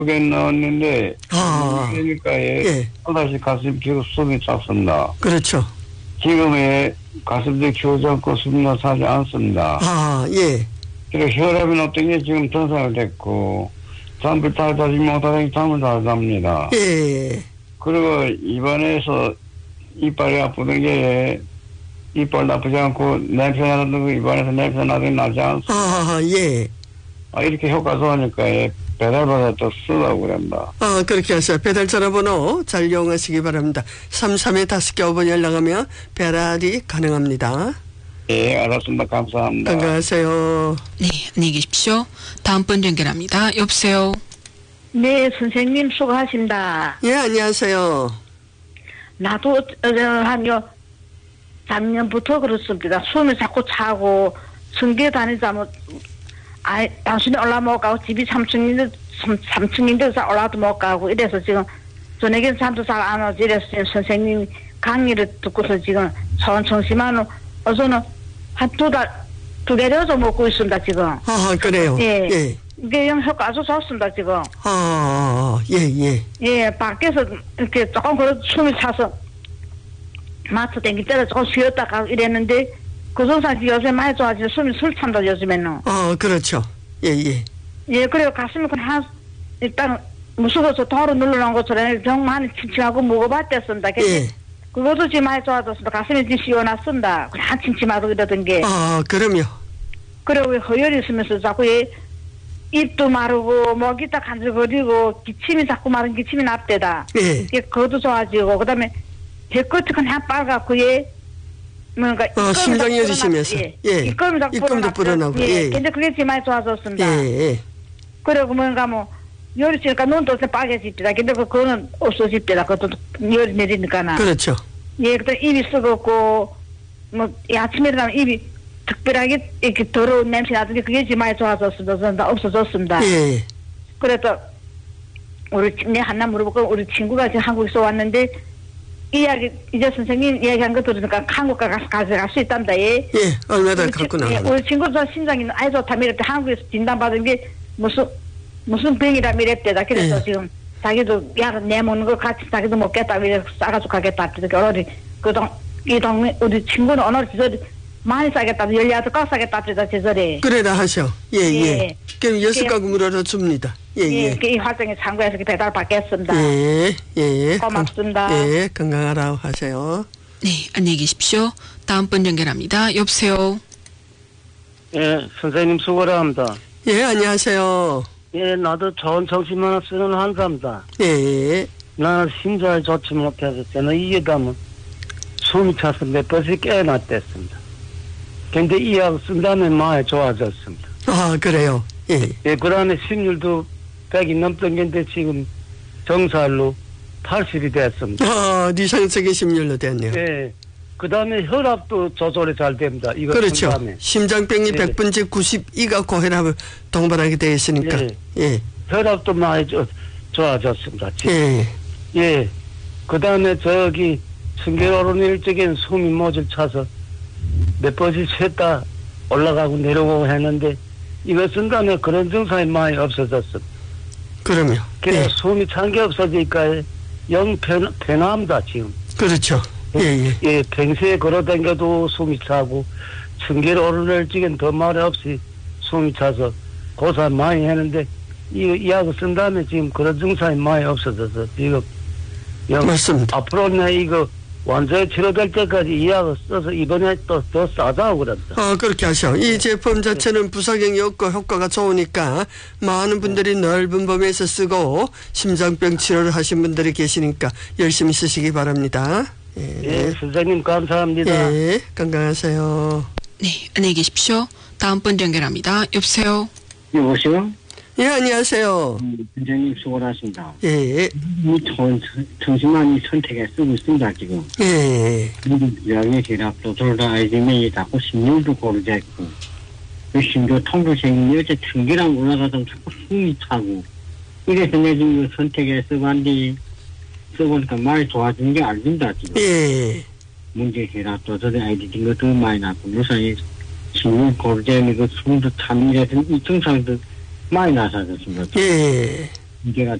그게 나왔는데 그러니까 예. 또다시 가슴 뒤로 숨이 찼습니다. 그렇죠. 지금의 가슴도 키우지 않고 숨이 차지 않습니다. 예. 그리고 혈압이 높은 게 지금 전사가 됐고 잠을 잘 자지 못하니 잠을 잘 잡니다. 예. 그리고 입안에서 이빨이 아프던 게 이빨 나쁘지 않고 냄새 나는 거 입안에서 냄새 나더니 나지 않습니다. 예. 이렇게 효과 좋으니까 배달받아 또 쓰라고 그런다. 그렇게 하세요. 배달 전화번호 잘 이용하시기 바랍니다. 33-5개 연락하면 배달이 가능합니다. 예, 알았습니다. 감사합니다. 건강하세요. 네, 안녕히 계십시오. 다음 분 연결합니다. 여보세요. 네, 선생님 수고하십니다. 예, 안녕하세요. 나도 한요 3년부터 그렇습니다. 숨이 자꾸 차고 성게 다니자면 당신이 올라 못 가고 집이 3층인데 올라도 못 가고 이래서 지금 저녁에 잠도 잘 안 오지. 이래서 지금 선생님 강의를 듣고서 지금 정심한 어서는 한 두 개려서 먹고 있습니다 지금. 그래요. 예. 예. 이게 영 효과 아주 좋습니다 지금. 예. 예, 밖에서 이렇게 조금 숨이 차서 마트 댕길 때도 조금 쉬었다 가고 이랬는데 그 정상이 요새 많이 좋아지고 숨이 술 찬다 요즘에는. 그렇죠. 예. 예, 그리고 가슴이 그냥 일단 무서워서 도로 눌러놓은 것처럼 병 많이 침침하고 무거웠댔습니다. 예. 그것도 지금 많이 좋아졌습니다. 가슴이 지금 시원했습니다. 그냥 침침하고 이러던 게. 그럼요. 그리고 허혈이 있으면서 자꾸 입도 마르고 목이 딱 간질거리고 기침이 자꾸 마른 기침이 납대다. 예. 그것도 좋아지고 그다음에 배끝이 그냥 빨갛고 뭔가 심장이 여지시면서 입금도 불어나고 근데 그게 지금 많이 좋아졌습니다. 예. 그리고 뭔가 열이 치니까 눈도 빨개집니다. 근데 그거는 없어집니다. 그것도 열이 내리니까나. 그렇죠. 예, 그다음 입이 썩었고 아침에 일어나면 입이 특별하게 이렇게 더러운 냄새 나더니 그게 지금 많이 좋아졌습니다. 없어졌습니다. 예. 그래서 내 하나 물어보고 우리 친구가 지금 한국에서 왔는데 이제 선생님 이야기한 거 들으니까 한국 가서 가져갈 수 있답니다. 예. 얼마나 갖고 나가. 우리 친구도 신장이 아주 좋다며 이랬대. 한국에서 진단받은 게 무슨 병이라 이랬대다. 그래서 지금 자기도 약 내먹는 거 같이 자기도 먹겠다. 이래서 싸가지고 가겠다. 그래서 이 동네 우리 친구는 어느 시절 많이 싸겠다. 18가구 싸겠다. 제절에. 그래라 하셔. 예. 그럼 6가구 물어서 줍니다. 예. 이 활동에 참고해서 배달 받겠습니다. 예. 고맙습니다. 예, 건강하라고 하세요. 네, 안녕히 계십시오. 다음 분 연결합니다. 여보세요. 예, 선생님 수고를 합니다. 예, 안녕하세요. 예, 나도 좋은 정신만 쓰는 환자입니다. 예. 나는 심장이 좋지 못해서 저는 이게 가면 숨이 차서 몇 번씩 깨어났댔습니다. 근데 이 약 쓴 다음에 많이 좋아졌습니다. 그래요. 예, 그 다음에 심률도 100이 넘던 건데 지금 정살로 80이 됐습니다. 뇌상sek의 심률로 됐네요. 예. 그 다음에 혈압도 조절이 잘 됩니다. 이거 그렇죠. 심장병이 100분째 92가 고혈압을 동반하게 되어 있으니까. 예. 혈압도 많이 좋아졌습니다. 지금. 예. 그 다음에 청계오른 일적인 숨이 모질 차서 몇 번씩 쉬었다 올라가고 내려오고 했는데 이거 쓴 다음에 그런 증상이 많이 없어졌습니다. 그럼요. 그래서 숨이 찬 게 없어지니까 영 편합니다 지금. 그렇죠. 예, 평소에 걸어다녀도 숨이 차고 청계를 오르는 일찍은 더 말이 없이 숨이 차서 고생 많이 했는데 이 약을 쓴 다음에 지금 그런 증상이 많이 없어져서 지금 맞습니다. 앞으로는 이거 완전히 치료될 때까지 이 약을 써서 이번에 또 더 싸자고 그랬다. 그렇게 하셔. 이 제품 자체는 부작용이 없고 효과가 좋으니까 많은 분들이 넓은 범위에서 쓰고 심장병 치료를 하신 분들이 계시니까 열심히 쓰시기 바랍니다. 예, 선생님 감사합니다. 예, 건강하세요. 네, 안녕히 계십시오. 다음 분 연결합니다. 여보세요. 여보세요? 예, 안녕하세요. 선생님 수고하십니다. 예. 정신만이 선택에 쓰고 있습니다, 지금. 예. 양의 결합도 돌다 아이즘이 자꾸 심혈도 고르자 있고, 심지어 통조생이 어제 청기랑 올라가던 자꾸 숨이 차고, 이래서 내 지금 선택에 써보니까 많이 좋아지는 게 알린다, 지금. 예. 문제 결합도 돌다 아이들인 것도 많이 나고, 무사히 심혈 고르자 있고, 숨도 참 이래서 이 증상도 많이 나서졌습니다. 예. 문제가